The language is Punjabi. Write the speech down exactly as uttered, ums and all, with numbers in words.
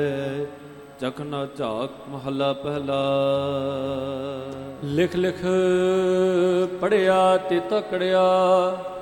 ਚਖਨਾ ਝਾਕ ਮਹੱਲਾ ਪਹਿਲਾ। ਲਿਖ ਲਿਖ ਪੜਿਆ ਤੇ ਤਕੜਿਆ,